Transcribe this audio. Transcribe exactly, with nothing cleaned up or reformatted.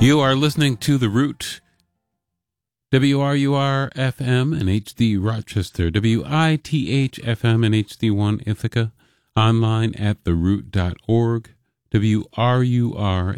You are listening to The Root, W R U R F M and H D Rochester, W I T H F M and H D one Ithaca, online at the root dot org, W R U R